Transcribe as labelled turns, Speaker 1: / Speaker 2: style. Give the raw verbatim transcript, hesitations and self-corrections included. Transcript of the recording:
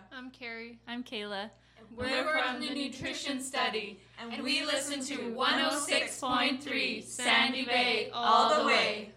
Speaker 1: I'm Carrie.
Speaker 2: I'm Kayla.
Speaker 3: We're from the Nutrition Study, and we listen to one oh six point three Sandy Bay all the way.